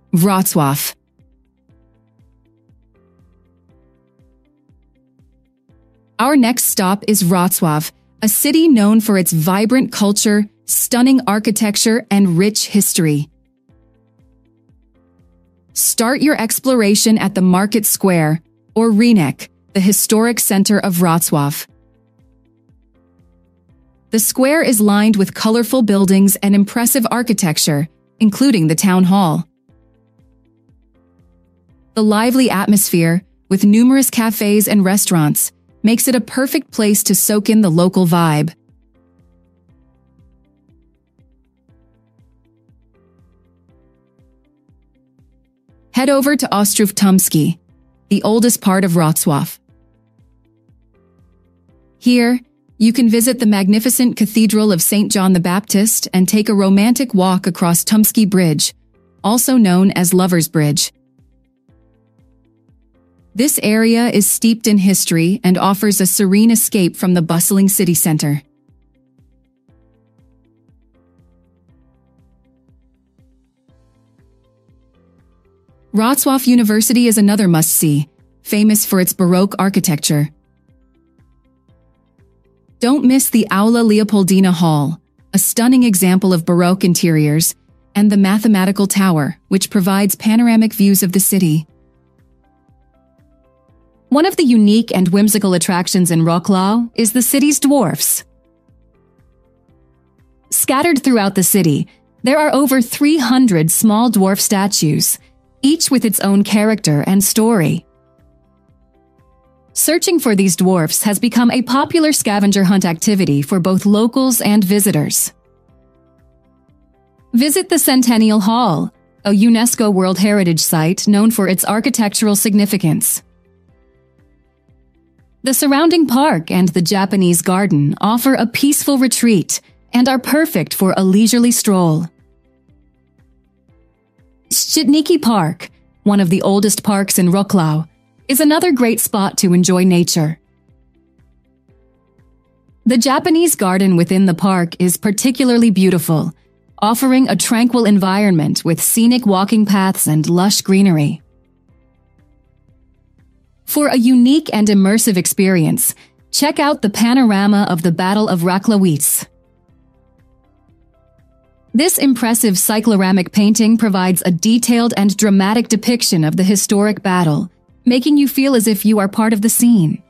Wrocław. Our next stop is Wrocław, a city known for its vibrant culture, stunning architecture, and rich history. Start your exploration at the Market Square, or Rynek, the historic center of Wrocław. The square is lined with colorful buildings and impressive architecture, including the town hall. The lively atmosphere, with numerous cafes and restaurants, makes it a perfect place to soak in the local vibe. Head over to Ostrów Tumski, the oldest part of Wrocław. Here, you can visit the magnificent Cathedral of St. John the Baptist and take a romantic walk across Tumski Bridge, also known as Lover's Bridge. This area is steeped in history and offers a serene escape from the bustling city center. Wrocław University is another must-see, famous for its Baroque architecture. Don't miss the Aula Leopoldina Hall, a stunning example of Baroque interiors, and the Mathematical Tower, which provides panoramic views of the city. One of the unique and whimsical attractions in Wrocław is the city's dwarfs. Scattered throughout the city, there are over 300 small dwarf statues, each with its own character and story. Searching for these dwarfs has become a popular scavenger hunt activity for both locals and visitors. Visit the Centennial Hall, a UNESCO World Heritage Site known for its architectural significance. The surrounding park and the Japanese garden offer a peaceful retreat and are perfect for a leisurely stroll. Szczytniki Park, one of the oldest parks in Wrocław, is another great spot to enjoy nature. The Japanese garden within the park is particularly beautiful, offering a tranquil environment with scenic walking paths and lush greenery. For a unique and immersive experience, check out the panorama of the Battle of Rakławice. This impressive cycloramic painting provides a detailed and dramatic depiction of the historic battle, making you feel as if you are part of the scene.